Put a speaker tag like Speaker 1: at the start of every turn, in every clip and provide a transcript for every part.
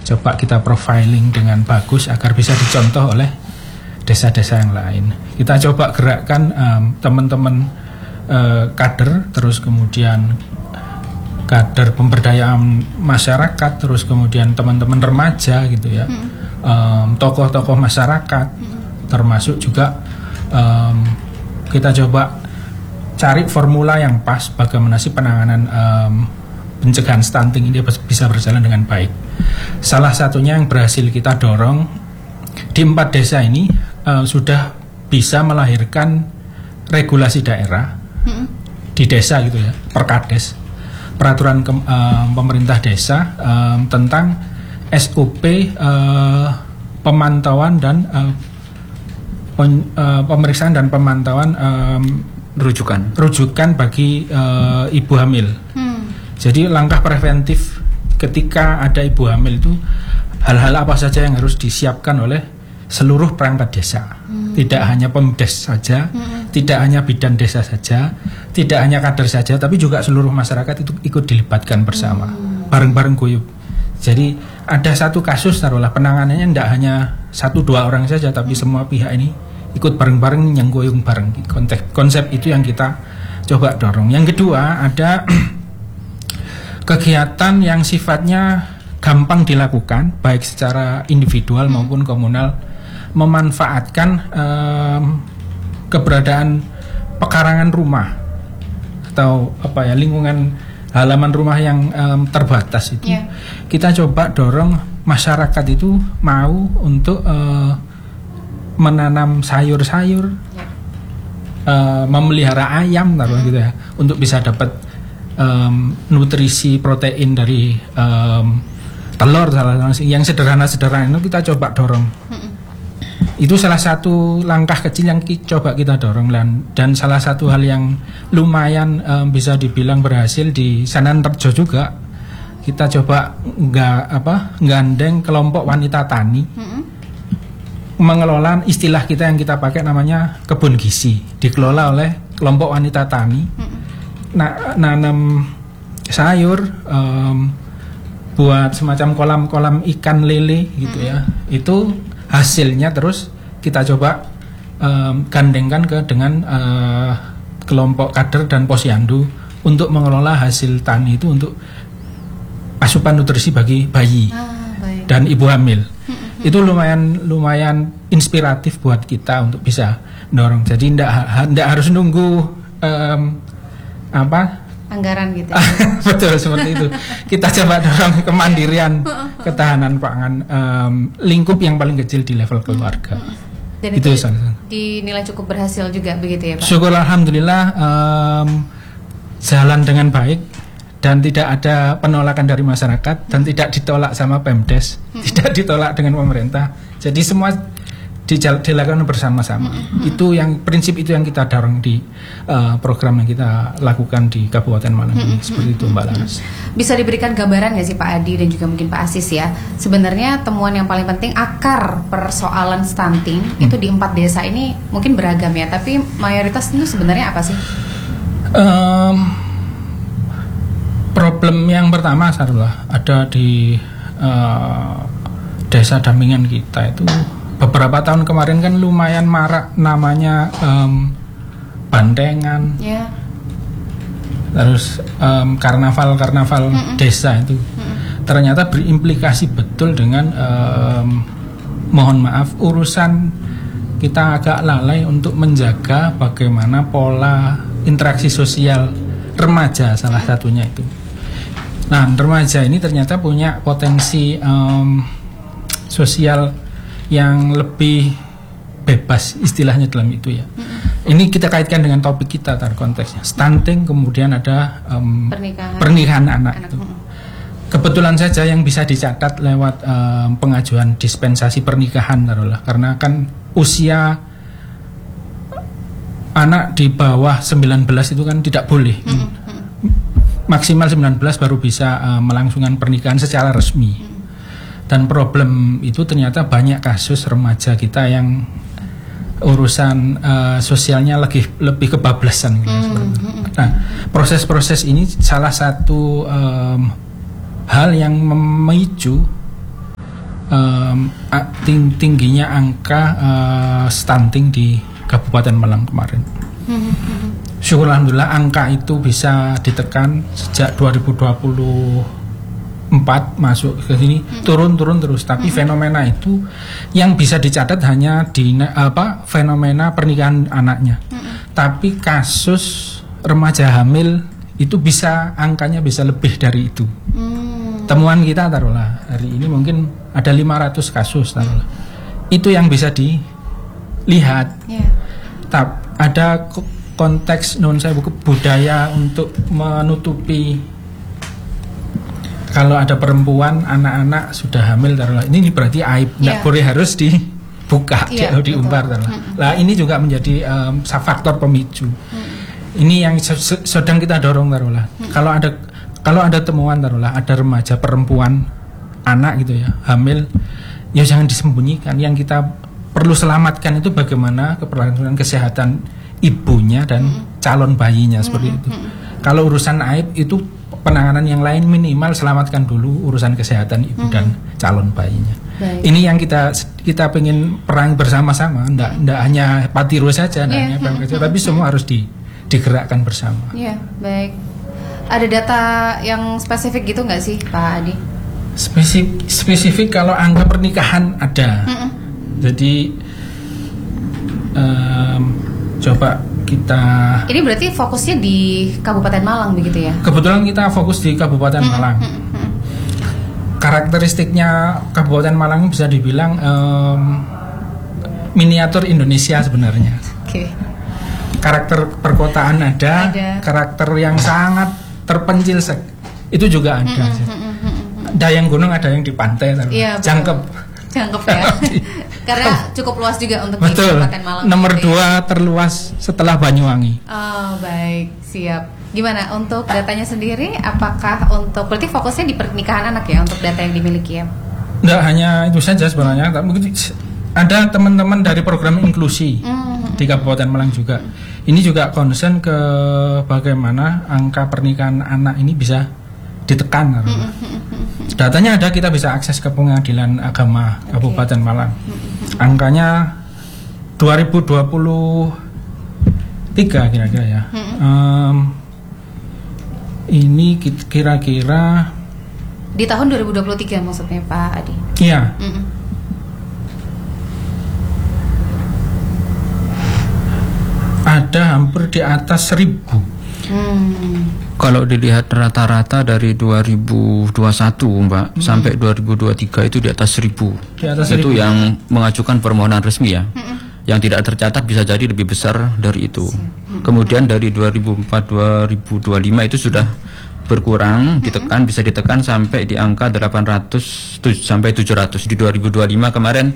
Speaker 1: coba kita profiling dengan bagus agar bisa dicontoh oleh desa-desa yang lain. Kita coba gerakkan teman-teman kader, terus kemudian kader pemberdayaan masyarakat, terus kemudian teman-teman remaja gitu ya, tokoh-tokoh masyarakat, termasuk juga kita coba cari formula yang pas bagaimana sih penanganan pencegahan stunting ini bisa berjalan dengan baik. Salah satunya yang berhasil kita dorong di 4 desa ini sudah bisa melahirkan regulasi daerah di desa gitu ya, Perkades, peraturan pemerintah desa tentang SOP pemantauan dan pemeriksaan dan pemantauan rujukan bagi ibu hamil. Jadi langkah preventif ketika ada ibu hamil itu hal-hal apa saja yang harus disiapkan oleh seluruh perangkat desa. Tidak hanya pemdes saja, tidak hanya bidan desa saja, tidak hanya kader saja, tapi juga seluruh masyarakat itu ikut dilibatkan bersama, bareng-bareng guyup. Jadi ada satu kasus taruhlah penanganannya tidak hanya 1-2 orang saja, tapi semua pihak ini ikut bareng-bareng yang goyong bareng. Konsep itu yang kita coba dorong. Yang kedua, ada kegiatan yang sifatnya gampang dilakukan baik secara individual maupun komunal, memanfaatkan keberadaan pekarangan rumah atau lingkungan halaman rumah yang terbatas itu. Kita coba dorong masyarakat itu mau untuk menanam sayur-sayur, memelihara ayam gitu ya, untuk bisa dapat nutrisi protein dari telur, yang sederhana-sederhana itu kita coba dorong. Itu salah satu langkah kecil yang coba kita dorong, dan salah satu hal yang lumayan bisa dibilang berhasil di Sananrejo juga. Kita coba gandeng kelompok wanita tani mengelola, istilah kita yang kita pakai namanya kebun gizi, dikelola oleh kelompok wanita tani. Nanam sayur, buat semacam kolam-kolam ikan lele gitu ya. Itu hasilnya terus kita coba gandengkan dengan kelompok kader dan posyandu untuk mengelola hasil tani itu untuk asupan nutrisi bagi bayi dan ibu hamil. Itu lumayan inspiratif buat kita untuk bisa dorong. Jadi tidak harus nunggu
Speaker 2: anggaran gitu.
Speaker 1: Betul, seperti itu. Kita coba dorong kemandirian ketahanan pangan, lingkup yang paling kecil di level keluarga.
Speaker 2: Dan itu dinilai cukup berhasil juga begitu ya Pak?
Speaker 1: Syukur alhamdulillah, jalan dengan baik dan tidak ada penolakan dari masyarakat dan tidak ditolak sama Pemdes, tidak ditolak dengan pemerintah. Jadi semua dilakukan bersama-sama. Itu yang prinsip itu yang kita dorong di program yang kita lakukan di Kabupaten Malang ini. Seperti itu Mbak Laras.
Speaker 2: Bisa diberikan gambaran nggak sih Pak Adi dan juga mungkin Pak Asis ya, sebenarnya temuan yang paling penting akar persoalan stunting itu di 4 desa ini mungkin beragam ya, tapi mayoritas itu sebenarnya apa sih?
Speaker 1: Problem yang pertama ada di desa dampingan kita itu. Beberapa tahun kemarin kan lumayan marak namanya bandengan, terus karnaval desa itu ternyata berimplikasi betul dengan mohon maaf urusan kita agak lalai untuk menjaga bagaimana pola interaksi sosial remaja, salah satunya itu. Nah, remaja ini ternyata punya potensi sosial yang lebih bebas istilahnya dalam itu ya. Ini kita kaitkan dengan topik kita konteksnya stunting, kemudian ada pernikahan anak itu. Kebetulan saja yang bisa dicatat lewat pengajuan dispensasi pernikahan taruhlah, karena kan usia anak di bawah 19 itu kan tidak boleh. Maksimal 19 baru bisa melangsungkan pernikahan secara resmi. Dan problem itu ternyata banyak kasus remaja kita yang urusan sosialnya lebih kebablasan gitu, Nah, proses-proses ini salah satu hal yang memicu tingginya angka stunting di Kabupaten Malang kemarin. Syukur alhamdulillah angka itu bisa ditekan sejak 2024 masuk ke sini turun terus. Tapi fenomena itu yang bisa dicatat hanya di fenomena pernikahan anaknya. Tapi kasus remaja hamil itu angkanya bisa lebih dari itu. Temuan kita taruhlah hari ini mungkin ada 500 kasus taruhlah. Itu yang bisa dilihat. Ada konteks budaya untuk menutupi kalau ada perempuan anak-anak sudah hamil taruhlah. Ini berarti aib, tidak boleh, harus dibuka, diumbar taruhlah. Nah, ini juga menjadi faktor pemicu. Ini yang sedang kita dorong taruhlah. Kalau ada temuan taruhlah ada remaja perempuan anak gitu ya hamil, ya jangan disembunyikan. Yang kita perlu selamatkan itu bagaimana keberlangsungan kesehatan ibunya dan calon bayinya seperti itu. Kalau urusan aib itu penanganan yang lain minimal selamatkan dulu urusan kesehatan ibu dan calon bayinya. Baik. Ini yang kita pengen perang bersama-sama, ndak hanya Patiro saja, hanya tapi semua harus digerakkan bersama.
Speaker 2: Iya, baik. Ada data yang spesifik gitu nggak sih, Pak Adi?
Speaker 1: Spesifik kalau angka pernikahan ada. Jadi coba kita.
Speaker 2: Ini berarti fokusnya di Kabupaten Malang begitu ya?
Speaker 1: Kebetulan kita fokus di Kabupaten Malang. Karakteristiknya Kabupaten Malang bisa dibilang miniatur Indonesia sebenarnya. Karakter perkotaan ada, karakter yang sangat terpencil itu juga ada. Ada yang gunung, ada yang di pantai, jangkep ya. Karena cukup luas juga untuk di Kabupaten Malang. Nomor 2 terluas setelah Banyuwangi.
Speaker 2: Oh baik, siap. Gimana untuk datanya sendiri? Apakah untuk berarti fokusnya di pernikahan anak ya untuk data yang dimiliki ya?
Speaker 1: Nggak hanya itu saja sebenarnya. Ada teman-teman dari program inklusi di Kabupaten Malang juga. Ini juga concern ke bagaimana angka pernikahan anak ini bisa ditekan. Datanya ada, kita bisa akses ke Pengadilan Agama Kabupaten Malang. Angkanya 2023 kira-kira ya. Ini kira-kira
Speaker 2: di tahun 2023 maksudnya Pak Adi.
Speaker 1: Iya. Ada hampir di atas 1000.
Speaker 3: Kalau dilihat rata-rata dari 2021 Mbak sampai 2023 itu di atas 1000. Itu yang mengajukan permohonan resmi ya. Yang tidak tercatat bisa jadi lebih besar dari itu. Kemudian dari 2004-2025 itu sudah berkurang, bisa ditekan sampai di angka 800 sampai 700. Di 2025 kemarin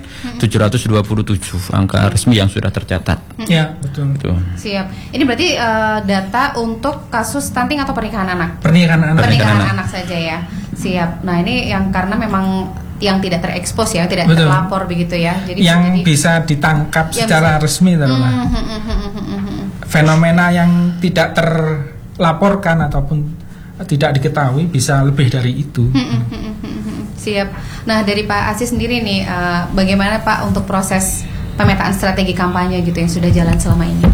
Speaker 3: 727 angka resmi yang sudah tercatat.
Speaker 1: Ya, betul.
Speaker 2: Siap. Ini berarti data untuk kasus stunting atau pernikahan anak?
Speaker 1: Pernikahan
Speaker 2: anak saja ya. Siap. Nah, ini yang karena memang yang tidak terekspos ya, tidak terlapor begitu ya. Jadi
Speaker 1: yang bisa ditangkap secara resmi taruhlah. Fenomena yang tidak terlaporkan ataupun tidak diketahui bisa lebih dari itu.
Speaker 2: Siap. Nah dari Pak Asis sendiri nih, bagaimana Pak untuk proses pemetaan strategi kampanye gitu yang sudah jalan selama ini?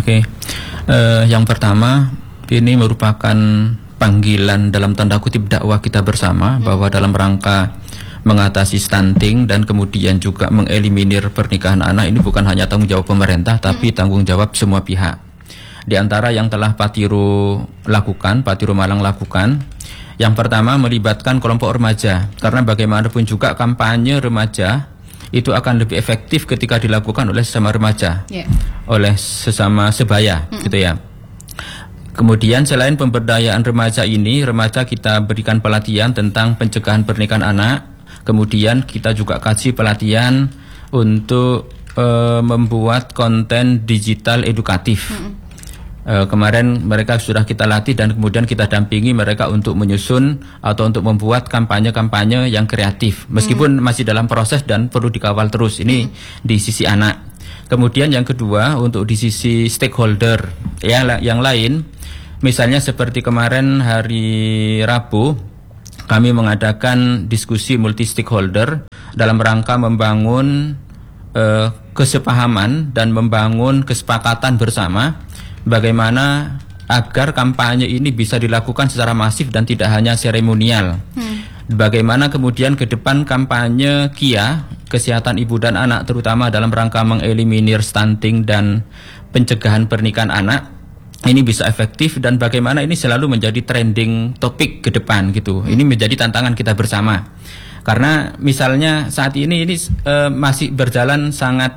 Speaker 3: Yang pertama ini merupakan panggilan dalam tanda kutip dakwah kita bersama bahwa dalam rangka mengatasi stunting dan kemudian juga mengeliminir pernikahan anak ini bukan hanya tanggung jawab pemerintah tapi tanggung jawab semua pihak. Di antara yang telah Patiro Malang lakukan, yang pertama melibatkan kelompok remaja, karena bagaimanapun juga kampanye remaja itu akan lebih efektif ketika dilakukan oleh sesama remaja, oleh sesama sebaya, gitu ya. Kemudian selain pemberdayaan remaja ini, remaja kita berikan pelatihan tentang pencegahan pernikahan anak, kemudian kita juga kasih pelatihan untuk membuat konten digital edukatif. Kemarin mereka sudah kita latih dan kemudian kita dampingi mereka untuk menyusun atau untuk membuat kampanye-kampanye yang kreatif meskipun masih dalam proses dan perlu dikawal terus. Ini di sisi anak. Kemudian yang kedua untuk di sisi stakeholder ya, yang lain misalnya seperti kemarin hari Rabu kami mengadakan diskusi multi stakeholder dalam rangka membangun kesepahaman dan membangun kesepakatan bersama bagaimana agar kampanye ini bisa dilakukan secara masif dan tidak hanya seremonial. Bagaimana kemudian ke depan kampanye KIA, kesehatan ibu dan anak, terutama dalam rangka mengeliminir stunting dan pencegahan pernikahan anak, ini bisa efektif, dan bagaimana ini selalu menjadi trending topik ke depan gitu. Ini menjadi tantangan kita bersama. Karena misalnya saat ini masih berjalan sangat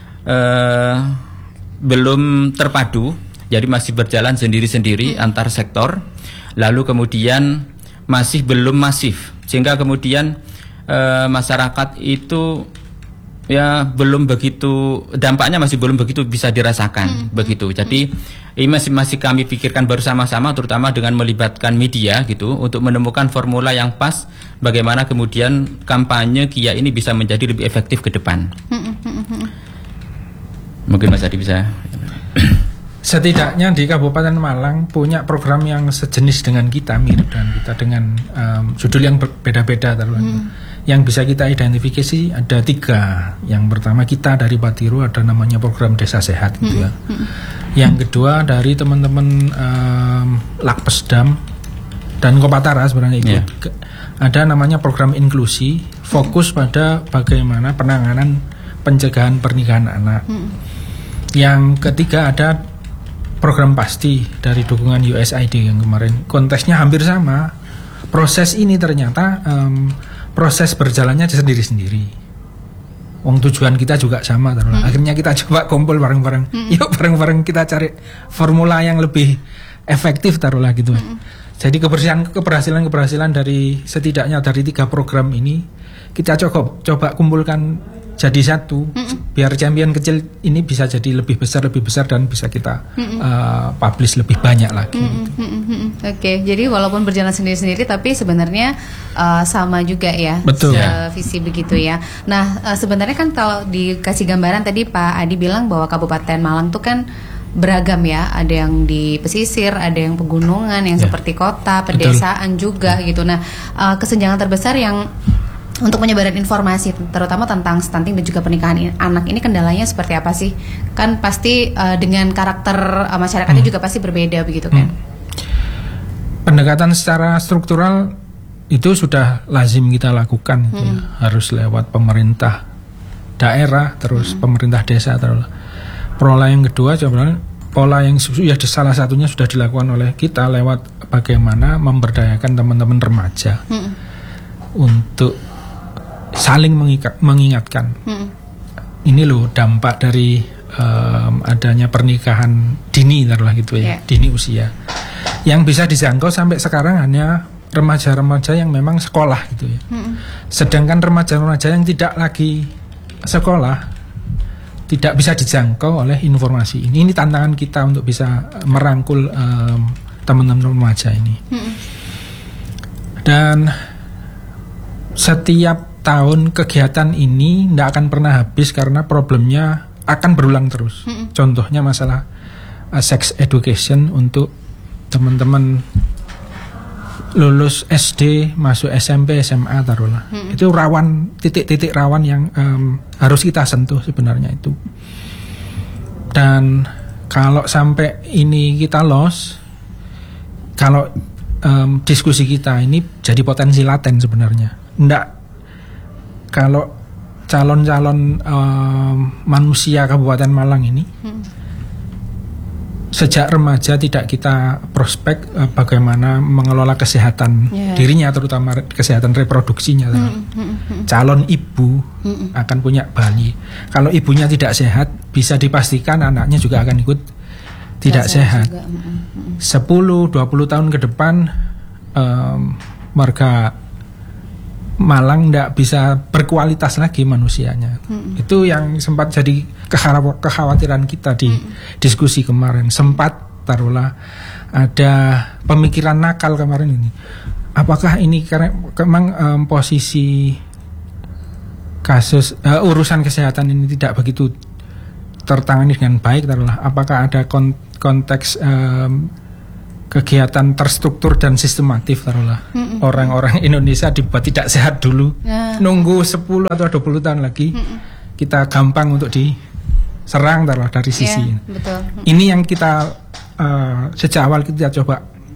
Speaker 3: belum terpadu, jadi masih berjalan sendiri-sendiri antar sektor, lalu kemudian masih belum masif, sehingga kemudian masyarakat itu ya belum begitu, dampaknya masih belum begitu bisa dirasakan begitu. Jadi ini masih kami pikirkan bersama-sama, terutama dengan melibatkan media gitu, untuk menemukan formula yang pas bagaimana kemudian kampanye KIA ini bisa menjadi lebih efektif ke depan. Mungkin Mas Adi bisa.
Speaker 1: Setidaknya di Kabupaten Malang punya program yang sejenis dengan kita, mirip dengan kita, dengan judul yang berbeda-beda yang bisa kita identifikasi ada 3. Yang pertama kita dari Patiru ada namanya program Desa Sehat gitu ya. Yang kedua dari teman-teman Lakpesdam dan Kopatara sebenarnya ikut. Ada namanya program inklusi, fokus pada bagaimana penanganan pencegahan pernikahan anak. Yang ketiga ada program Pasti dari dukungan USAID yang kemarin. Konteksnya hampir sama. Proses ini ternyata proses berjalannya sendiri-sendiri. Wong tujuan kita juga sama. Akhirnya kita coba kumpul bareng-bareng. Yuk bareng-bareng kita cari formula yang lebih efektif taruhlah gitu. Jadi keberhasilan dari setidaknya dari 3 program ini kita coba kumpulkan jadi satu, biar champion kecil ini bisa jadi lebih besar dan bisa kita publish lebih banyak lagi.
Speaker 2: Oke, jadi walaupun berjalan sendiri-sendiri tapi sebenarnya sama juga ya.
Speaker 1: Betul.
Speaker 2: Visi begitu ya. Nah, sebenarnya kan kalau dikasih gambaran tadi Pak Adi bilang bahwa Kabupaten Malang tuh kan beragam ya, ada yang di pesisir, ada yang pegunungan, yang seperti kota, pedesaan juga gitu. Nah, kesenjangan terbesar yang untuk penyebaran informasi terutama tentang stunting dan juga pernikahan anak ini kendalanya seperti apa sih? Kan pasti dengan karakter masyarakatnya juga pasti berbeda begitu kan?
Speaker 1: Pendekatan secara struktural itu sudah lazim kita lakukan ya. Harus lewat pemerintah daerah, terus pemerintah desa, terus pola yang kedua pola yang ya salah satunya sudah dilakukan oleh kita lewat bagaimana memberdayakan teman-teman remaja untuk saling mengingatkan. Ini loh dampak dari adanya pernikahan dini taruhlah gitu ya, dini usia. Yang bisa dijangkau sampai sekarang hanya remaja-remaja yang memang sekolah gitu ya. Sedangkan remaja-remaja yang tidak lagi sekolah tidak bisa dijangkau oleh informasi ini. Ini tantangan kita untuk bisa merangkul teman-teman remaja ini. Dan setiap tahun kegiatan ini tidak akan pernah habis karena problemnya akan berulang terus. Contohnya masalah sex education untuk teman-teman lulus SD masuk SMP SMA taruhlah. Itu rawan, titik-titik rawan yang harus kita sentuh sebenarnya itu. Dan kalau sampai ini kita loss, kalau diskusi kita ini jadi potensi laten sebenarnya. Kalau calon-calon manusia Kabupaten Malang ini sejak remaja tidak kita prospek bagaimana mengelola kesehatan dirinya, terutama kesehatan reproduksinya. Calon ibu akan punya bayi. Kalau ibunya tidak sehat, bisa dipastikan anaknya juga akan ikut tidak sehat. 10-20 tahun ke depan warga Malang tidak bisa berkualitas lagi manusianya. Itu yang sempat jadi kekhawatiran kita di diskusi kemarin. Sempat taruhlah ada pemikiran nakal kemarin ini. Apakah ini karena memang posisi kasus urusan kesehatan ini tidak begitu tertangani dengan baik taruhlah. Apakah ada konteks kegiatan terstruktur dan sistematif taruhlah. Orang-orang Indonesia dibuat tidak sehat dulu. Nunggu 10 atau 20 tahun lagi kita gampang untuk diserang taruhlah dari sisi ini.
Speaker 2: Betul.
Speaker 1: Ini yang kita sejak awal kita coba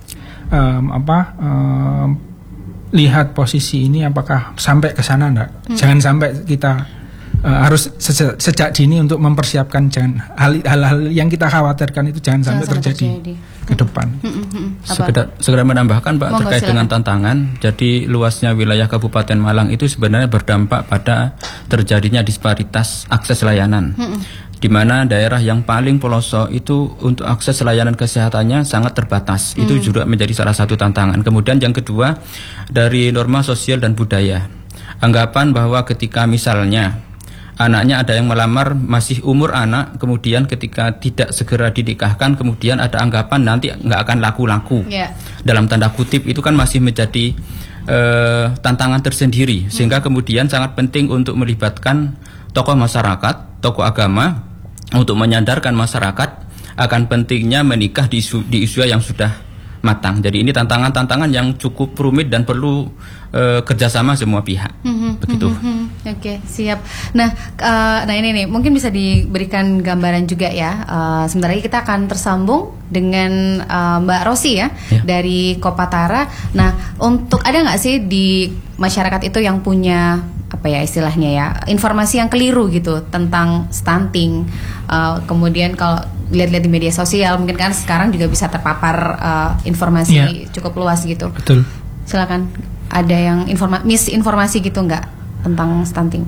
Speaker 1: lihat posisi ini apakah sampai ke sana enggak. Jangan sampai kita harus sejak dini untuk mempersiapkan hal-hal yang kita khawatirkan itu jangan sampai terjadi ke depan.
Speaker 3: Segera menambahkan Pak terkait dengan tantangan. Jadi luasnya wilayah Kabupaten Malang itu sebenarnya berdampak pada terjadinya disparitas akses layanan. Di mana daerah yang paling pelosok itu untuk akses layanan kesehatannya sangat terbatas. Itu juga menjadi salah satu tantangan. Kemudian yang kedua dari norma sosial dan budaya. Anggapan bahwa ketika misalnya anaknya ada yang melamar masih umur anak, kemudian ketika tidak segera dinikahkan, kemudian ada anggapan nanti nggak akan laku-laku. Dalam tanda kutip itu kan masih menjadi tantangan tersendiri. Sehingga kemudian sangat penting untuk melibatkan tokoh masyarakat, tokoh agama untuk menyadarkan masyarakat akan pentingnya menikah di usia yang sudah matang. Jadi ini tantangan-tantangan yang cukup rumit dan perlu kerjasama semua pihak. Begitu.
Speaker 2: Oke, siap. Nah ini nih mungkin bisa diberikan gambaran juga ya. Sebentar lagi kita akan tersambung dengan Mbak Rosi ya dari Kopatara. Nah, untuk ada nggak sih di masyarakat itu yang punya apa ya istilahnya ya informasi yang keliru gitu tentang stunting, kemudian kalau lihat-lihat di media sosial mungkin kan sekarang juga bisa terpapar informasi cukup luas gitu.
Speaker 1: Betul.
Speaker 2: Silakan, ada yang misinformasi gitu nggak tentang stunting?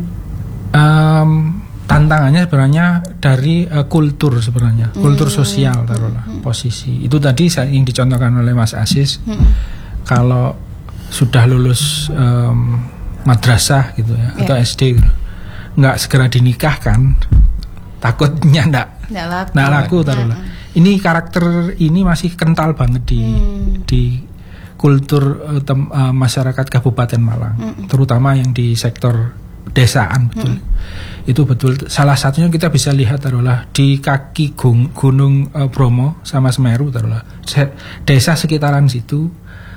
Speaker 1: Tantangannya sebenarnya dari kultur sebenarnya, kultur sosial taruhlah posisi itu tadi yang dicontohkan oleh Mas Aziz. Kalau sudah lulus madrasah gitu ya atau SD gitu, nggak segera dinikahkan, takutnya nggak laku taruhlah. Ini karakter ini masih kental banget di kultur masyarakat Kabupaten Malang, terutama yang di sektor desaan. Betul. Itu betul. Salah satunya kita bisa lihat taruhlah di kaki Gunung Bromo sama Semeru taruhlah. Desa sekitaran situ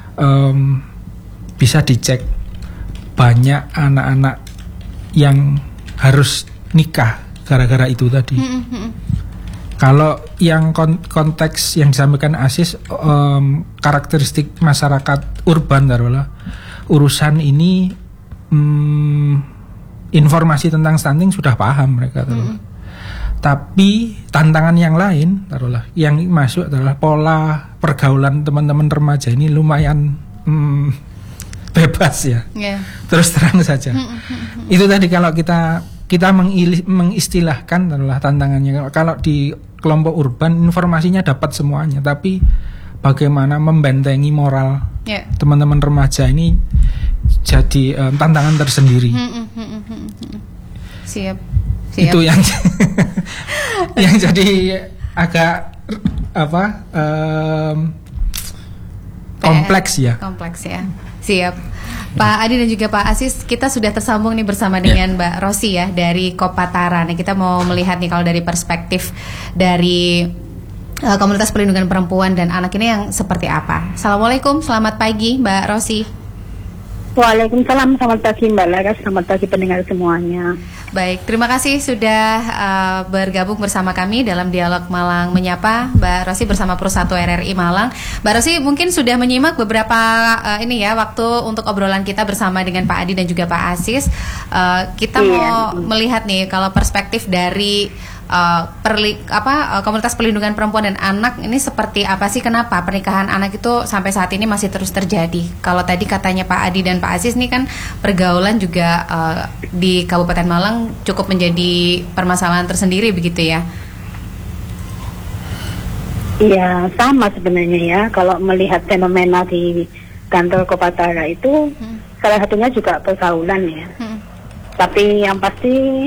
Speaker 1: bisa dicek banyak anak-anak yang harus nikah gara-gara itu tadi. Kalau yang konteks yang disampaikan Aziz, karakteristik masyarakat urban taruhlah, urusan ini informasi tentang stunting sudah paham mereka taruhlah. Tapi tantangan yang lain taruhlah yang masuk adalah pola pergaulan teman-teman remaja ini lumayan bebas ya. Terus terang saja. Itu tadi kalau kita mengistilahkan adalah tantangannya. Kalau di kelompok urban informasinya dapat semuanya, tapi bagaimana membentengi moral teman-teman remaja ini jadi tantangan tersendiri.
Speaker 2: Siap.
Speaker 1: Itu yang yang jadi agak kompleks ya.
Speaker 2: Siap. Pak Adi dan juga Pak Aziz, kita sudah tersambung nih bersama dengan Mbak Rosi ya dari Kopatara. Nah, kita mau melihat nih kalau dari perspektif dari komunitas perlindungan perempuan dan anak ini yang seperti apa. Assalamualaikum, selamat pagi Mbak Rosi.
Speaker 4: Waalaikumsalam, selamat pagi Mbak Laras, selamat pagi pendengar semuanya.
Speaker 2: Baik, terima kasih sudah bergabung bersama kami dalam Dialog Malang Menyapa. Mbak Rosi bersama Prus1 RRI Malang. Mbak Rosi mungkin sudah menyimak beberapa waktu untuk obrolan kita bersama dengan Pak Adi dan juga Pak Aziz. Kita mau melihat nih kalau perspektif dari komunitas perlindungan perempuan dan anak ini seperti apa sih, kenapa pernikahan anak itu sampai saat ini masih terus terjadi? Kalau tadi katanya Pak Adi dan Pak Aziz ini kan pergaulan juga di Kabupaten Malang cukup menjadi permasalahan tersendiri begitu ya?
Speaker 4: Iya, sama sebenarnya ya. Kalau melihat fenomena di kantor Kopatara itu salah satunya juga pergaulan ya. Tapi yang pasti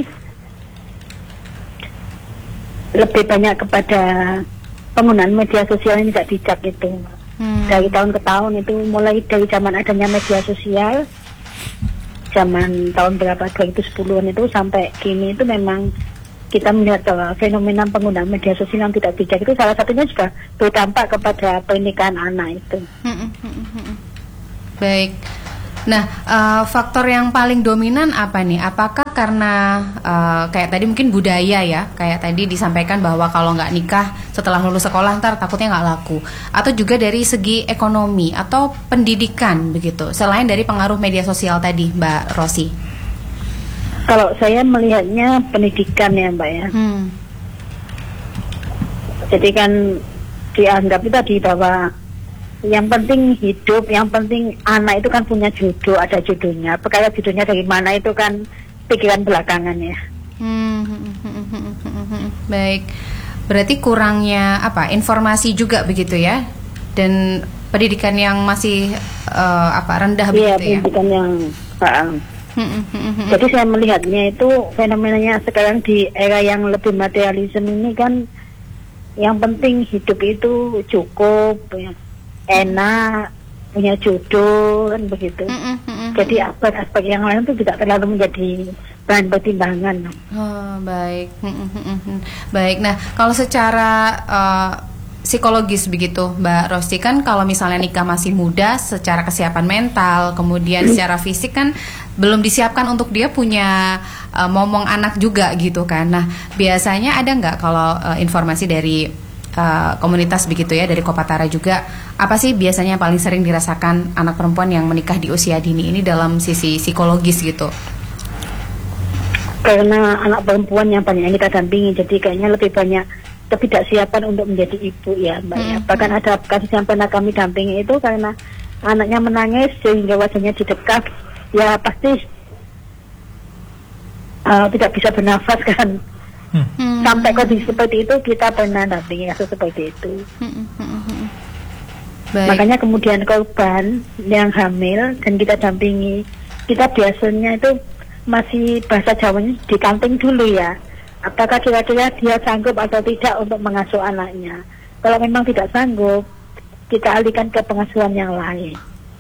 Speaker 4: lebih banyak kepada penggunaan media sosial yang tidak bijak itu. Dari tahun ke tahun itu, mulai dari zaman adanya media sosial, zaman tahun berapa 2010-an itu sampai kini itu memang kita melihat bahwa fenomena penggunaan media sosial yang tidak bijak itu salah satunya juga berdampak kepada pernikahan anak itu.
Speaker 2: Baik. Nah, faktor yang paling dominan apa nih? Apakah karena kayak tadi mungkin budaya ya, kayak tadi disampaikan bahwa kalau nggak nikah setelah lulus sekolah ntar takutnya nggak laku, atau juga dari segi ekonomi atau pendidikan begitu, selain dari pengaruh media sosial tadi, Mbak Rosi?
Speaker 4: Kalau saya melihatnya pendidikan ya Mbak ya. Jadi kan dianggap itu tadi bahwa yang penting hidup, yang penting anak itu kan punya jodoh, ada jodohnya. Perkara jodohnya dari mana itu kan pikiran belakangan ya.
Speaker 2: Baik, berarti kurangnya informasi juga begitu ya, dan pendidikan yang masih rendah begitu ya.
Speaker 4: Iya, pendidikan yang jadi saya melihatnya itu fenomenanya sekarang di era yang lebih materialisme ini kan, yang penting hidup itu cukup, ya, enak, punya jodoh kan begitu. Jadi aspek-aspek yang lain itu tidak terlalu menjadi bahan pertimbangan.
Speaker 2: Baik. Baik. Nah, kalau secara psikologis begitu, Mbak Rosti, kan kalau misalnya nikah masih muda, secara kesiapan mental, kemudian secara fisik kan belum disiapkan untuk dia punya momong anak juga gitu kan. Nah, biasanya ada nggak kalau informasi dari komunitas begitu ya, dari Kopatara juga, apa sih biasanya yang paling sering dirasakan anak perempuan yang menikah di usia dini ini dalam sisi psikologis gitu?
Speaker 4: Karena anak perempuan yang banyak yang kita dampingi, jadi kayaknya lebih banyak ketidaksiapan untuk menjadi ibu ya Mbak ya. Bahkan ada kasus yang pernah kami dampingi itu karena anaknya menangis sehingga wajahnya didekap, ya pasti tidak bisa bernafas kan. Sampai kondisi seperti itu kita pernah dampingi kasus seperti itu. Makanya kemudian korban yang hamil dan kita dampingi, kita biasanya itu masih bahasa Jawanya dikanting dulu ya. Apakah kira-kira dia sanggup atau tidak untuk mengasuh anaknya. Kalau memang tidak sanggup, kita alihkan ke pengasuhan yang lain.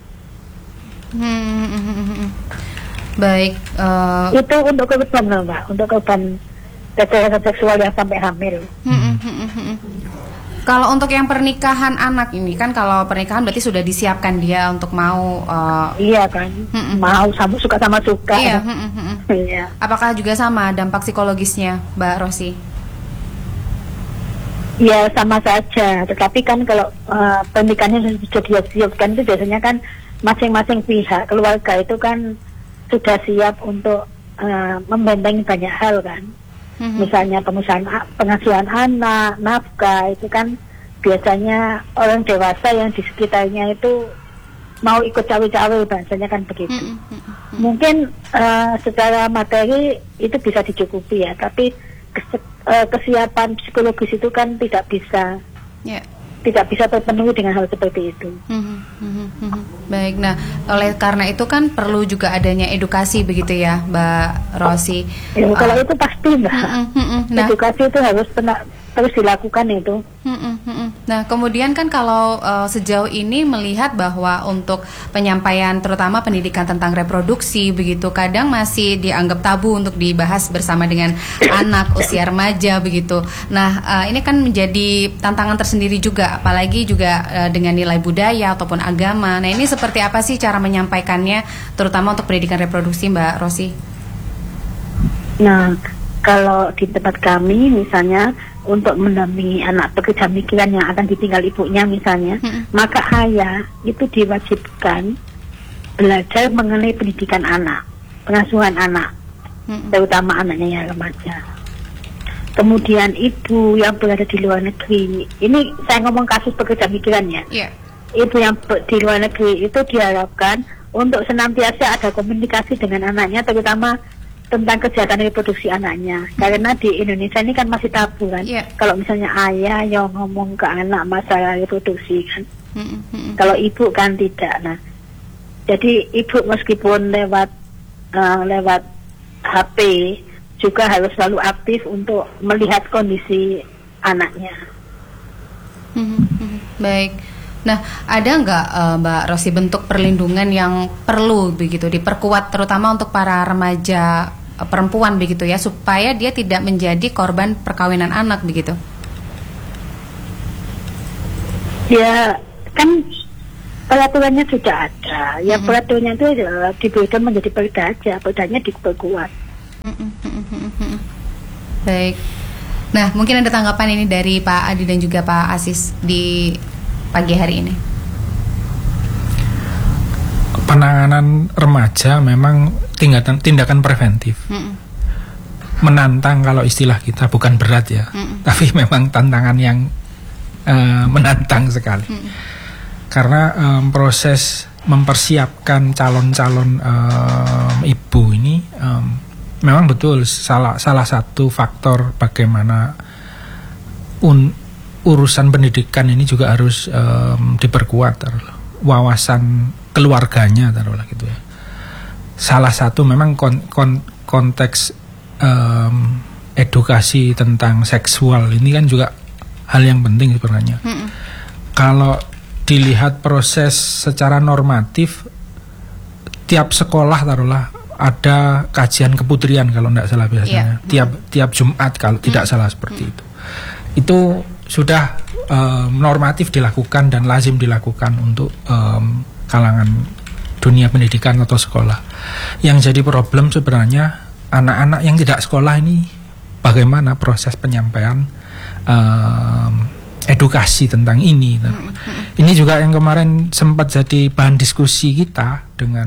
Speaker 2: Baik.
Speaker 4: Itu untuk korban loh Mbak, untuk korban kekerasan seksual yang sampai hamil.
Speaker 2: Kalau untuk yang pernikahan anak ini kan, kalau pernikahan berarti sudah disiapkan dia untuk mau
Speaker 4: iya kan, mau suka sama suka.
Speaker 2: Iya.
Speaker 4: Iya.
Speaker 2: Apakah juga sama dampak psikologisnya, Mbak Rosi?
Speaker 4: Ya sama saja, tetapi kan kalau pernikahannya sudah disiapkan itu biasanya kan masing-masing pihak keluarga itu kan sudah siap untuk membentengi banyak hal kan. Misalnya pengasuhan anak, nafkah, itu kan biasanya orang dewasa yang di sekitarnya itu mau ikut cawe-cawe, bahasanya kan begitu. Mungkin secara materi itu bisa dicukupi ya, tapi kesiapan psikologis itu kan tidak bisa terpenuhi dengan hal seperti itu.
Speaker 2: Baik, nah oleh karena itu kan perlu juga adanya edukasi begitu ya Mbak Rosi.
Speaker 4: Ya, kalau itu pasti Mbak. Edukasi itu harus terus dilakukan itu.
Speaker 2: Nah kemudian kan kalau sejauh ini melihat bahwa untuk penyampaian terutama pendidikan tentang reproduksi begitu kadang masih dianggap tabu untuk dibahas bersama dengan anak usia remaja begitu. Nah ini kan menjadi tantangan tersendiri juga, apalagi juga dengan nilai budaya ataupun agama. Nah ini seperti apa sih cara menyampaikannya terutama untuk pendidikan reproduksi Mbak Rosi?
Speaker 4: Nah kalau di tempat kami misalnya untuk mendampingi anak pekerja migran yang akan ditinggal ibunya misalnya, maka ayah itu diwajibkan belajar mengenai pendidikan anak, pengasuhan anak, terutama anaknya yang remaja. Kemudian ibu yang berada di luar negeri, ini saya ngomong kasus pekerja migran ya. Ibu yang di luar negeri itu diharapkan untuk senantiasa ada komunikasi dengan anaknya, terutama tentang kejahatan reproduksi anaknya, karena di Indonesia ini kan masih tabu kan. Kalau misalnya ayah yang ngomong ke anak masalah reproduksi kan, kalau ibu kan tidak. Nah, jadi ibu meskipun lewat HP juga harus selalu aktif untuk melihat kondisi anaknya.
Speaker 2: Baik. Nah, ada nggak Mbak Rosi bentuk perlindungan yang perlu begitu diperkuat terutama untuk para remaja perempuan begitu ya, supaya dia tidak menjadi korban perkawinan anak begitu.
Speaker 4: Ya kan peraturannya sudah ada. Ya peraturannya itu diberikan menjadi perda aja, perdanya diperkuat.
Speaker 2: Baik. Nah, mungkin ada tanggapan ini dari Pak Adi dan juga Pak Asis di pagi hari ini.
Speaker 1: Penanganan remaja memang tindakan preventif. Menantang kalau istilah kita, bukan berat ya, tapi memang tantangan yang menantang sekali. Karena proses mempersiapkan calon-calon ibu ini memang betul salah satu faktor bagaimana urusan pendidikan ini juga harus diperkuat, wawasan keluarganya taruhlah gitu ya. Salah satu memang konteks edukasi tentang seksual ini kan juga hal yang penting sebenarnya. Kalau dilihat proses secara normatif, tiap sekolah taruhlah ada kajian keputrian kalau tidak salah biasanya. Tiap Jumat kalau tidak salah seperti itu. Itu sudah normatif dilakukan dan lazim dilakukan untuk kalangan dunia pendidikan atau sekolah. Yang jadi problem sebenarnya anak-anak yang tidak sekolah ini bagaimana proses penyampaian edukasi tentang ini. Ini juga yang kemarin sempat jadi bahan diskusi kita dengan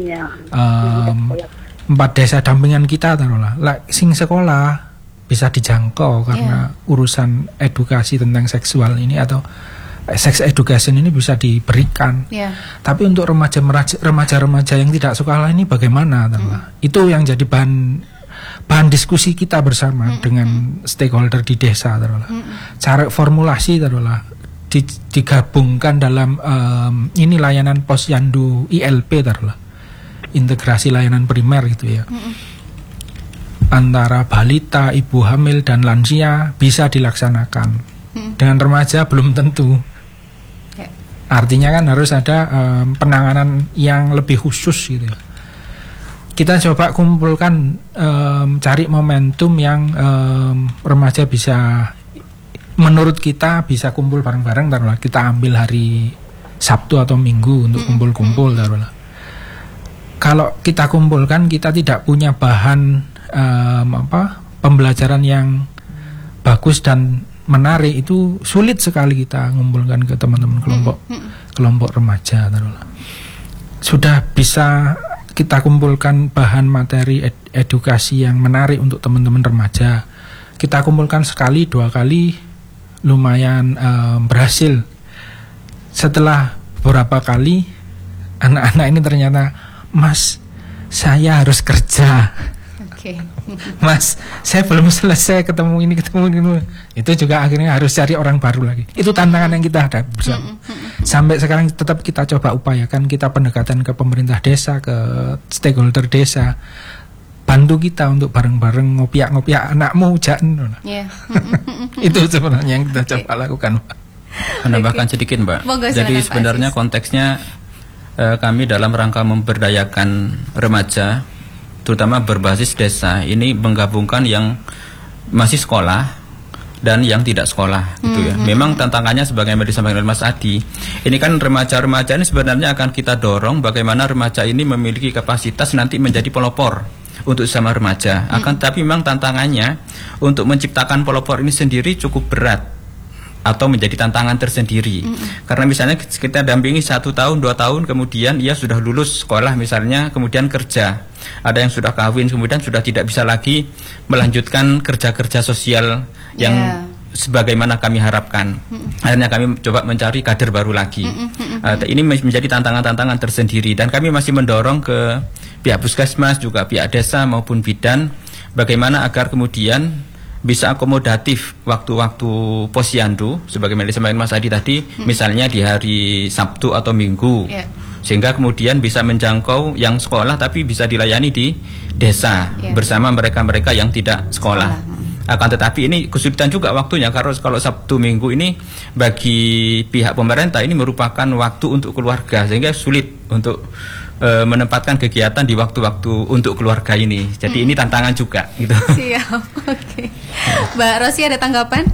Speaker 1: 4 desa dampingan kita taruhlah. Sing sekolah bisa dijangkau karena urusan edukasi tentang seksual ini atau sex education ini bisa diberikan. Tapi untuk remaja-remaja yang tidak sekolah ini bagaimana? Itu yang jadi bahan diskusi kita bersama dengan stakeholder di desa taruhlah. Cara formulasi taruhlah digabungkan dalam ini layanan posyandu ILP taruhlah. Integrasi layanan primer gitu ya. Antara balita, ibu hamil dan lansia bisa dilaksanakan. Dengan remaja belum tentu. Artinya kan harus ada penanganan yang lebih khusus gitu ya. Kita coba kumpulkan, cari momentum yang remaja bisa, menurut kita bisa kumpul bareng-bareng taruhlah. Kita ambil hari Sabtu atau Minggu untuk kumpul-kumpul taruhlah. Kalau kita kumpulkan, kita tidak punya bahan pembelajaran yang bagus dan menarik, itu sulit sekali kita ngumpulkan ke teman-teman kelompok remaja taruhlah. Sudah bisa kita kumpulkan bahan materi edukasi yang menarik untuk teman-teman remaja. Kita kumpulkan sekali, 2 kali lumayan berhasil. Setelah beberapa kali anak-anak ini ternyata, Mas, saya harus kerja. Mas, saya belum selesai ketemu ini. Itu juga akhirnya harus cari orang baru lagi. Itu tantangan yang kita hadapi bersama. Sampai sekarang tetap kita coba upayakan, kita pendekatan ke pemerintah desa, ke stakeholder desa, bantu kita untuk bareng-bareng ngopiak anakmu jangan. Itu sebenarnya yang kita coba lakukan, Pak.
Speaker 3: Menambahkan sedikit, Mbak. Jadi sebenarnya konteksnya kami dalam rangka memberdayakan remaja, terutama berbasis desa, ini menggabungkan yang masih sekolah dan yang tidak sekolah gitu ya. Memang tantangannya sebagaimana disampaikan oleh Mas Adi, ini kan remaja-remaja ini sebenarnya akan kita dorong bagaimana remaja ini memiliki kapasitas nanti menjadi pelopor untuk sama remaja. Tapi memang tantangannya untuk menciptakan pelopor ini sendiri cukup berat atau menjadi tantangan tersendiri. Karena misalnya kita dampingi 1 tahun, 2 tahun, kemudian ia sudah lulus sekolah misalnya, kemudian kerja. Ada yang sudah kawin, kemudian sudah tidak bisa lagi melanjutkan kerja-kerja sosial yang sebagaimana kami harapkan. Akhirnya kami coba mencari kader baru lagi. Ini menjadi tantangan-tantangan tersendiri, dan kami masih mendorong ke pihak puskesmas, juga pihak desa maupun bidan, bagaimana agar kemudian bisa akomodatif waktu-waktu posyandu sebagaimana disampaikan Mas Adi tadi, misalnya di hari Sabtu atau Minggu, sehingga kemudian bisa menjangkau yang sekolah tapi bisa dilayani di desa bersama mereka-mereka yang tidak sekolah. Akan tetapi ini kesulitan juga waktunya, karena kalau Sabtu Minggu ini bagi pihak pemerintah ini merupakan waktu untuk keluarga, sehingga sulit untuk menempatkan kegiatan di waktu-waktu untuk keluarga ini. Jadi ini tantangan juga gitu.
Speaker 2: Siap. Oke. Mbak Rosi ada tanggapan?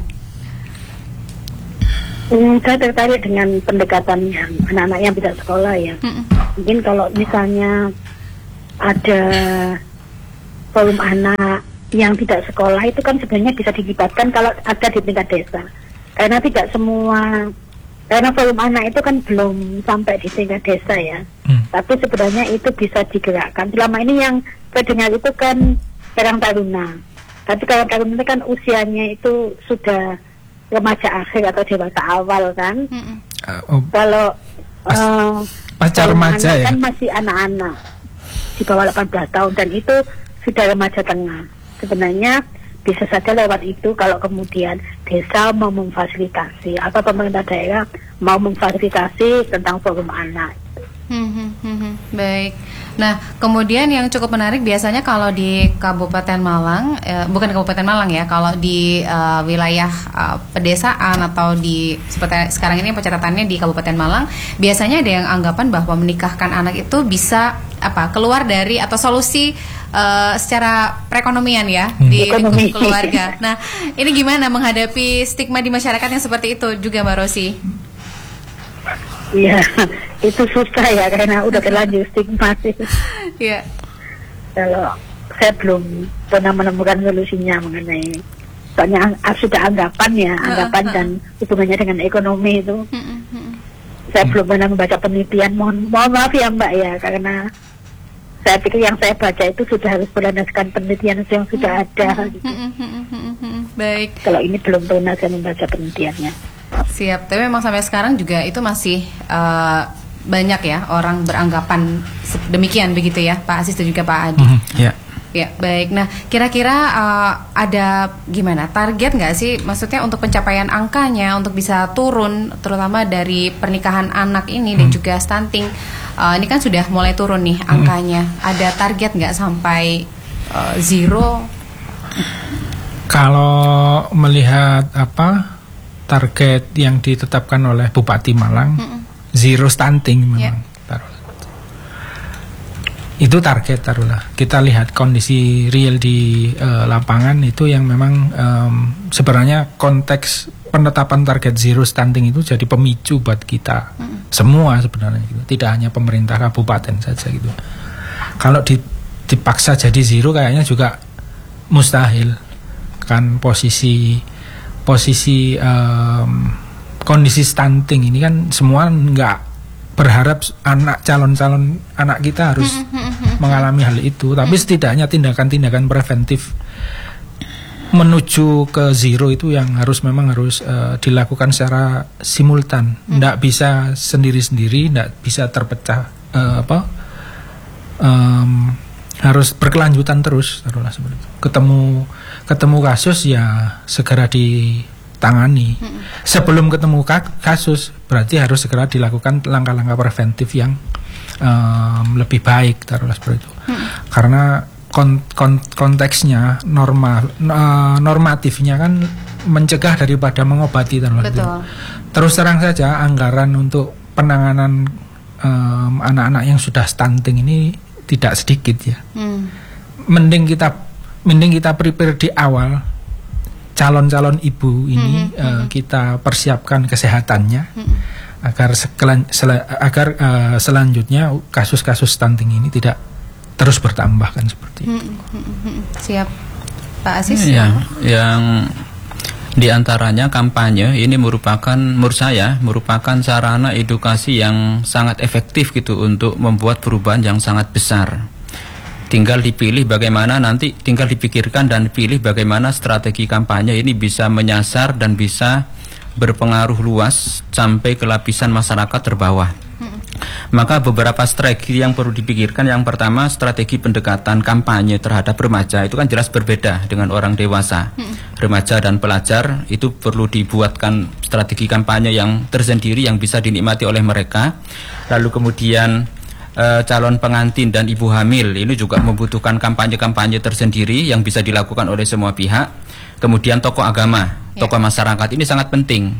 Speaker 4: Saya tertarik dengan pendekatan yang anak-anak yang tidak sekolah ya. Mungkin kalau misalnya ada forum anak yang tidak sekolah itu kan sebenarnya bisa dilibatkan kalau ada di tingkat desa. Karena tidak semua, karena forum anak itu kan belum sampai di tingkat desa ya. Tapi sebenarnya itu bisa digerakkan. Selama ini yang saya dengar itu kan Karang Taruna. Tapi Karang Taruna itu kan usianya itu sudah remaja akhir atau dewasa awal kan. Kalau
Speaker 1: pasca remaja ya
Speaker 4: kan masih anak-anak di bawah 18 tahun dan itu sudah remaja tengah. Sebenarnya bisa saja lewat itu kalau kemudian desa mau memfasilitasi atau pemerintah daerah mau memfasilitasi tentang forum anak.
Speaker 2: Baik. Nah, kemudian yang cukup menarik biasanya kalau di Kabupaten Malang, bukan Kabupaten Malang ya, kalau di wilayah pedesaan atau di seperti sekarang ini pencatatannya di Kabupaten Malang, biasanya ada yang anggapan bahwa menikahkan anak itu bisa keluar dari atau solusi secara perekonomian ya di lingkup keluarga. Nah, ini gimana menghadapi stigma di masyarakat yang seperti itu juga, Mbak Rosi?
Speaker 4: Iya, itu susah ya karena udah terlanjur stigma sih.
Speaker 2: Iya.
Speaker 4: Kalau saya belum pernah menemukan solusinya mengenai, soalnya sudah anggapan dan hubungannya dengan ekonomi itu. Saya belum pernah membaca penelitian. Mohon maaf ya Mbak ya, karena saya pikir yang saya baca itu sudah harus berlandaskan penelitian yang sudah ada. Gitu.
Speaker 2: Baik.
Speaker 4: Kalau ini belum pernah saya membaca penelitiannya.
Speaker 2: Siap, tapi memang sampai sekarang juga itu masih banyak ya orang beranggapan demikian begitu ya, Pak Asis dan juga Pak Adi.
Speaker 1: Ya.
Speaker 2: Ya, baik. Nah, kira-kira ada gimana target nggak sih? Maksudnya untuk pencapaian angkanya untuk bisa turun, terutama dari pernikahan anak ini dan juga stunting. Ini kan sudah mulai turun nih angkanya. Ada target nggak sampai zero?
Speaker 1: Kalau melihat target yang ditetapkan oleh Bupati Malang, zero stunting memang. Itu target taruhlah. Kita lihat kondisi real di lapangan itu yang memang sebenarnya konteks penetapan target zero stunting itu jadi pemicu buat kita semua sebenarnya gitu. Tidak hanya pemerintah kabupaten saja gitu. Kalau dipaksa jadi zero kayaknya juga mustahil. Kan posisi kondisi stunting ini kan semua nggak berharap calon-calon anak kita harus mengalami hal itu, tapi setidaknya tindakan-tindakan preventif menuju ke zero itu yang memang harus dilakukan secara simultan, nggak bisa sendiri-sendiri, nggak bisa terpecah harus berkelanjutan terus, taruhlah seperti itu. Ketemu kasus ya segera ditangani. Sebelum ketemu kasus berarti harus segera dilakukan langkah-langkah preventif yang lebih baik, taruhlah seperti itu. Karena konteksnya normatifnya kan mencegah daripada mengobati, taruhlah.
Speaker 2: Betul.
Speaker 1: Terus terang saja anggaran untuk penanganan anak-anak yang sudah stunting ini tidak sedikit ya. Mending kita prepare di awal calon-calon ibu ini, kita persiapkan kesehatannya agar selanjutnya kasus-kasus stunting ini tidak terus bertambah kan seperti itu.
Speaker 2: Siap, Pak Asis.
Speaker 3: Ya, yang diantaranya kampanye ini menurut saya merupakan sarana edukasi yang sangat efektif gitu untuk membuat perubahan yang sangat besar. Tinggal dipikirkan dan pilih bagaimana strategi kampanye ini bisa menyasar dan bisa berpengaruh luas sampai ke lapisan masyarakat terbawah. Maka beberapa strategi yang perlu dipikirkan. Yang pertama, strategi pendekatan kampanye terhadap remaja itu kan jelas berbeda dengan orang dewasa. Remaja dan pelajar itu perlu dibuatkan strategi kampanye yang tersendiri yang bisa dinikmati oleh mereka. Lalu kemudian calon pengantin dan ibu hamil ini juga membutuhkan kampanye-kampanye tersendiri yang bisa dilakukan oleh semua pihak. Kemudian tokoh agama, tokoh masyarakat ini sangat penting.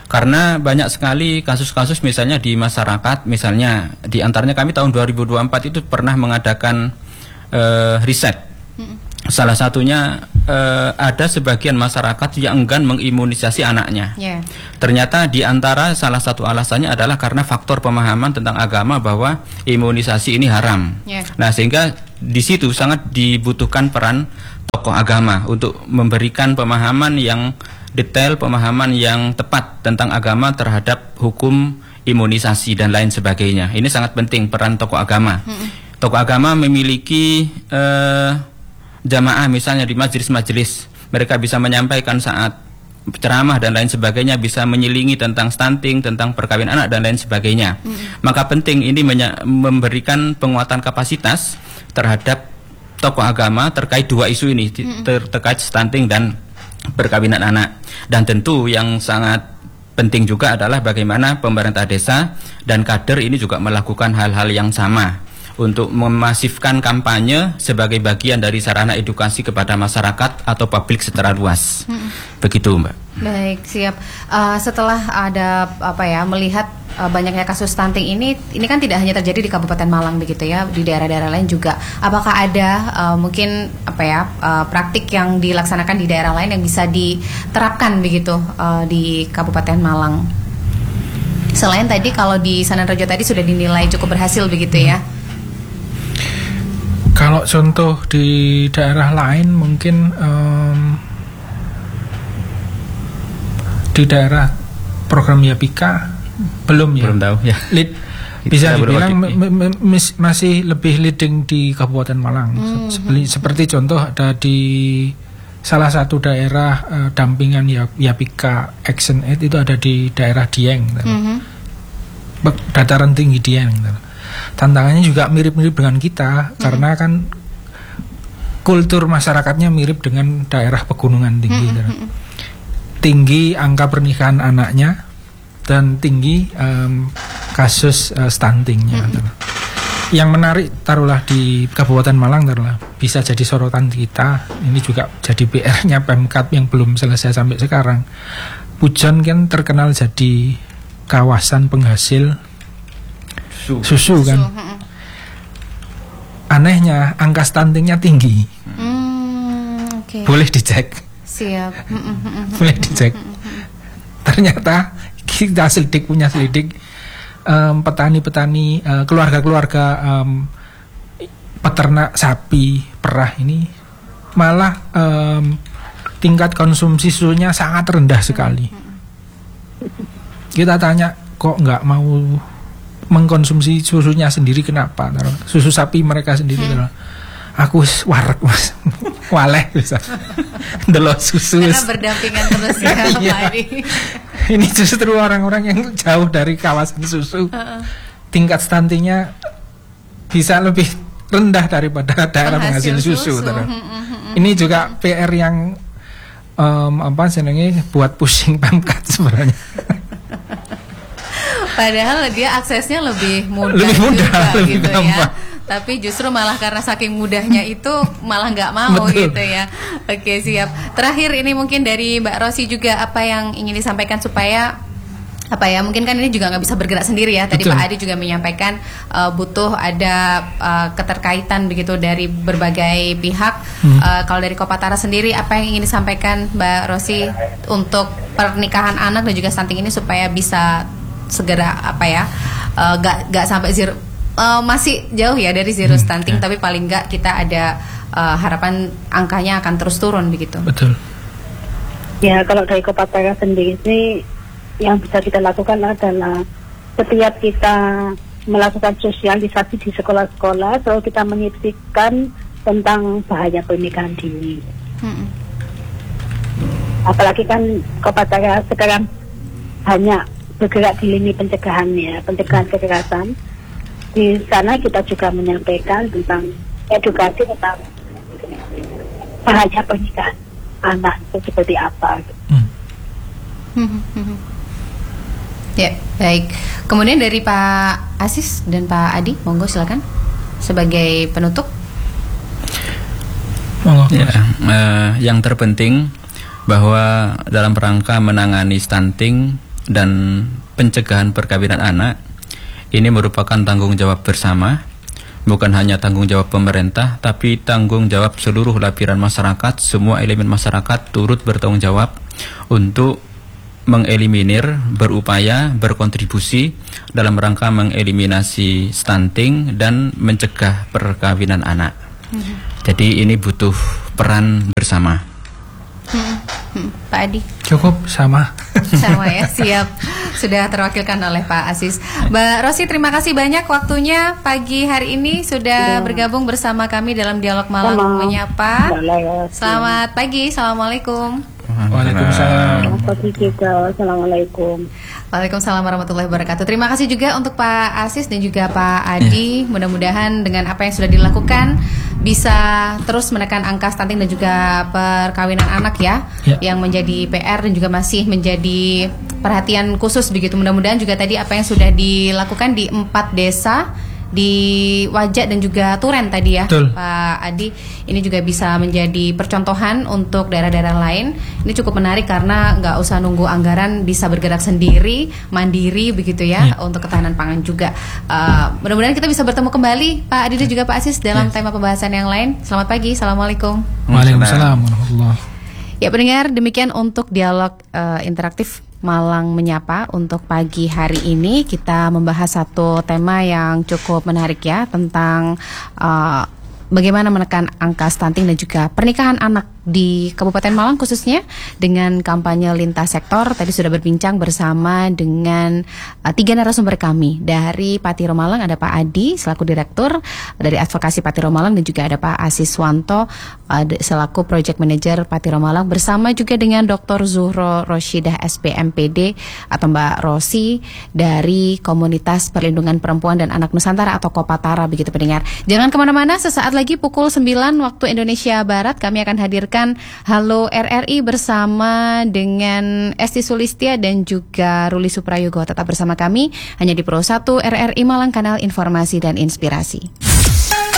Speaker 3: Karena banyak sekali kasus-kasus misalnya di masyarakat, misalnya di antaranya kami tahun 2024 itu pernah mengadakan riset. Salah satunya ada sebagian masyarakat yang enggan mengimunisasi anaknya. Ternyata di antara salah satu alasannya adalah karena faktor pemahaman tentang agama bahwa imunisasi ini haram. Nah, sehingga di situ sangat dibutuhkan peran tokoh agama untuk memberikan pemahaman yang detail, pemahaman yang tepat tentang agama terhadap hukum imunisasi dan lain sebagainya. Ini sangat penting peran tokoh agama. Tokoh agama memiliki jamaah misalnya di majelis-majelis, mereka bisa menyampaikan saat ceramah dan lain sebagainya, bisa menyelingi tentang stunting, tentang perkawinan anak dan lain sebagainya. Maka penting ini memberikan penguatan kapasitas terhadap tokoh agama terkait dua isu ini, terkait stunting dan perkawinan anak. Dan tentu yang sangat penting juga adalah bagaimana pemerintah desa dan kader ini juga melakukan hal-hal yang sama untuk memasifkan kampanye sebagai bagian dari sarana edukasi kepada masyarakat atau publik secara luas. Begitu, Mbak.
Speaker 2: Baik, siap. Setelah ada melihat banyaknya kasus stunting ini kan tidak hanya terjadi di Kabupaten Malang begitu ya, di daerah-daerah lain juga. Apakah ada mungkin praktik yang dilaksanakan di daerah lain yang bisa diterapkan begitu di Kabupaten Malang? Selain tadi kalau di Sananrejo tadi sudah dinilai cukup berhasil begitu ya.
Speaker 1: Kalau contoh di daerah lain mungkin di daerah program Yapika belum
Speaker 3: tahu ya.
Speaker 1: Bisa dibilang masih lebih leading di Kabupaten Malang. Seperti contoh ada di salah satu daerah dampingan Yapika Action Aid itu ada di daerah Dieng, dataran tinggi Dieng. Tantangannya juga mirip-mirip dengan kita karena kan kultur masyarakatnya mirip dengan daerah pegunungan tinggi. Tinggi angka pernikahan anaknya dan tinggi kasus stuntingnya. Yang menarik taruhlah di Kabupaten Malang bisa jadi sorotan kita. Ini juga jadi PR-nya Pemkab yang belum selesai sampai sekarang. Pujon kan terkenal jadi kawasan penghasil susu kan. Anehnya angka stuntingnya tinggi. Boleh dicek.
Speaker 2: Siap.
Speaker 1: Boleh dicek. Ternyata kita punya selidik petani-petani, keluarga-keluarga peternak sapi perah ini malah tingkat konsumsi susunya sangat rendah sekali. Kita tanya kok nggak mau mengkonsumsi susunya sendiri, kenapa? Susu sapi mereka sendiri. Aku warek mas, waleh bisa delok susu.
Speaker 2: Karena berdampingan terus ya Pak Adi.
Speaker 1: Ini justru orang-orang yang jauh dari kawasan susu, tingkat stuntingnya bisa lebih rendah daripada daerah penghasil susu. Ini juga PR yang buat pusing Pemkab sebenarnya.
Speaker 2: Padahal dia aksesnya lebih mudah
Speaker 1: juga, lebih
Speaker 2: gitu
Speaker 1: gampang.
Speaker 2: Ya. Tapi justru malah karena saking mudahnya itu malah nggak mau. Betul. Gitu ya. Oke, siap. Terakhir ini mungkin dari Mbak Rosi juga apa yang ingin disampaikan supaya mungkin kan ini juga nggak bisa bergerak sendiri ya. Tadi Betul. Pak Adi juga menyampaikan butuh ada keterkaitan begitu dari berbagai pihak. Kalau dari Kopatara sendiri apa yang ingin disampaikan Mbak Rosi untuk pernikahan anak dan juga stunting ini supaya bisa segera gak sampai zero, masih jauh ya dari zero stunting, tapi paling nggak kita ada harapan angkanya akan terus turun begitu. Betul.
Speaker 4: Ya, kalau dari Kopatara sendiri sih yang bisa kita lakukan adalah setiap kita melakukan sosialisasi di sekolah-sekolah, selalu kita menyisipkan tentang bahaya pernikahan dini. Apalagi kan Kopatara sekarang hanya bergerak di lini pencegahan kekerasan. Di sana kita juga menyampaikan tentang edukasi tentang bahaya pernikahan anak itu seperti apa.
Speaker 2: Ya, baik. Kemudian dari Pak Asis dan Pak Adi, monggo silakan sebagai penutup.
Speaker 3: Yang terpenting bahwa dalam rangka menangani stunting dan pencegahan perkawinan anak ini merupakan tanggung jawab bersama, bukan hanya tanggung jawab pemerintah, tapi tanggung jawab seluruh lapisan masyarakat. Semua elemen masyarakat turut bertanggung jawab untuk mengeliminir, berupaya, berkontribusi dalam rangka mengeliminasi stunting dan mencegah perkawinan anak. Jadi ini butuh peran bersama.
Speaker 2: Pak Adi.
Speaker 1: Cukup sama.
Speaker 2: Sama ya, siap. Sudah terwakilkan oleh Pak Aziz. Mbak Rosi, terima kasih banyak waktunya pagi hari ini sudah bergabung bersama kami dalam Dialog Malang Menyapa. Selamat pagi, Assalamualaikum.
Speaker 1: Waalaikumsalam.
Speaker 4: Assalamualaikum.
Speaker 2: Waalaikumsalam warahmatullahi wabarakatuh. Terima kasih juga untuk Pak Aziz dan juga Pak Adi. Mudah-mudahan dengan apa yang sudah dilakukan bisa terus menekan angka stunting dan juga perkawinan anak ya, yang menjadi PR dan juga masih menjadi perhatian khusus begitu. Mudah-mudahan juga tadi apa yang sudah dilakukan di 4 desa di Wajak dan juga Turen tadi ya. Betul. Pak Adi, ini juga bisa menjadi percontohan untuk daerah-daerah lain. Ini cukup menarik karena nggak usah nunggu anggaran, bisa bergerak sendiri, mandiri begitu ya, untuk ketahanan pangan juga. Mudah-mudahan kita bisa bertemu kembali Pak Adi dan juga Pak Aziz dalam tema pembahasan yang lain. Selamat pagi, Assalamualaikum.
Speaker 1: Waalaikumsalam warahmatullahi.
Speaker 2: Ya pendengar, demikian untuk dialog interaktif Malang Menyapa untuk pagi hari ini. Kita membahas satu tema yang cukup menarik ya, tentang bagaimana menekan angka stunting dan juga pernikahan anak di Kabupaten Malang khususnya dengan kampanye lintas sektor. Tadi sudah berbincang bersama dengan 3 narasumber kami. Dari Patiro Malang ada Pak Adi selaku Direktur dari Advokasi Patiro Malang, dan juga ada Pak Aziz Swanto selaku Project Manager Patiro Malang, bersama juga dengan Dr. Zuhro Roshidah SPMPD atau Mbak Rosi dari Komunitas Perlindungan Perempuan dan Anak Nusantara atau Kopatara begitu pendengar. Jangan kemana-mana, sesaat lagi pukul 9 waktu Indonesia Barat kami akan hadirkan Halo RRI bersama dengan Esti Sulistia dan juga Ruli Suprayogo. Tetap bersama kami hanya di Pro 1 RRI Malang, kanal informasi dan inspirasi.